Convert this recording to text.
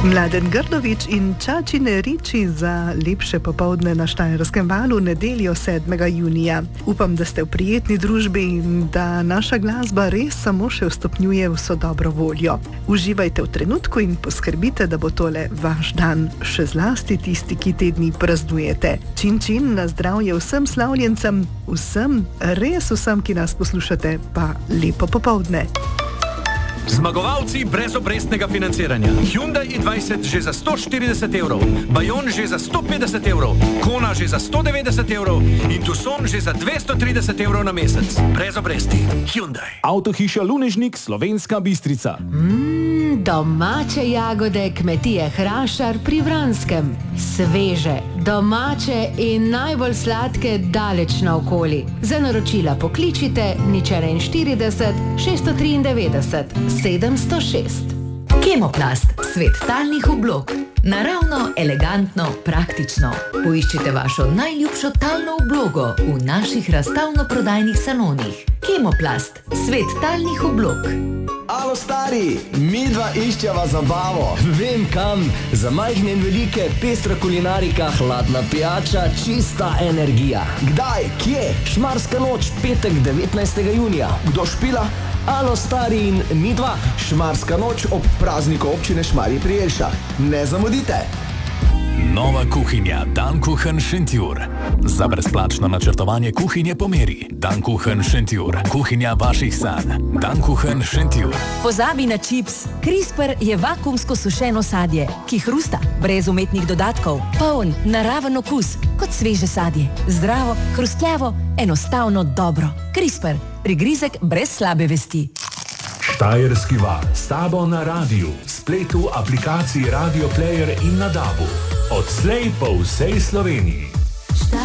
Mladen Grdović in Čačine Riči za lepše popoldne na Štajerskem valu nedeljo 7. junija. Upam, da ste v prijetni družbi in da naša glasba res samo še vstopnjuje vso dobro voljo. Uživajte v trenutku in poskrbite, da bo tole vaš dan, še zlasti tisti, ki te dni praznujete. Čin na zdravje vsem slavljencem, vsem, res vsem, ki nas poslušate, pa lepo popoldne. Zmagovalci brezobrestnega financiranja. Hyundai i20 že za 140 evrov, Bayon že za 150 evrov, Kona že za 190 evrov in Tucson že za 230 evrov na mesec. Brez obresti. Hyundai. Avtohiša Lunežnik, Slovenska Bistrica. Domače jagode kmetije Hrašar pri Vranskem. Sveže, domače in najbolj sladke daleč naokoli. Za naročila pokličite 041 693 706. Kemoplast, svet talnih oblog. Naravno, elegantno, praktično. Poiščite vašo najljubšo talno oblogo v naših razstavno-prodajnih salonih. Kemoplast, svet talnih oblog. Alo stari, midva iščeva zabavo. Vem kam, za majhne in velike, pestra kulinarika, hladna pijača, čista energija. Kdaj, kje? Šmarska noč, petek 19. junija. Kdo špila? Alo stari in midva, Šmarska noč ob prazniku občine Šmarje pri Jelšah. Ne zamudite! Nova kuhinja Dankuchen Šentjur. Za brezplačno načrtovanje kuhinje po meri. Dankuchen Šentjur. Kuhinja vaših sanj. Dankuchen Šentjur. Pozabi na čips. CRISPR je vakuumsko sušeno sadje, ki hrusta, brez umetnih dodatkov, poln, naraven okus, kot sveže sadje. Zdravo, hrustljavo, enostavno dobro. CRISPR. Prigrizek brez slabe vesti. Štajerski val. S tabo na radiju, spletu, aplikaciji Radio Player in na DAB-u. Odslej po vsej Sloveniji.